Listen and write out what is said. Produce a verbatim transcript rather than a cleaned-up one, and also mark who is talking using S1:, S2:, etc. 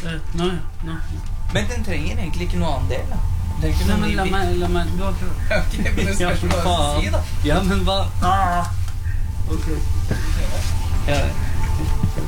S1: Uh, nå, nå.
S2: Men den trenger egentlig ikke noe annen del, da. Det er ikke
S1: Nei,
S2: noe
S1: men
S2: ny
S1: la
S2: bit.
S1: meg, la meg, du har prøvd.
S2: Ok, men det spørs hva du si, da.
S1: Ja, men hva? Ah, ok.
S2: Ja.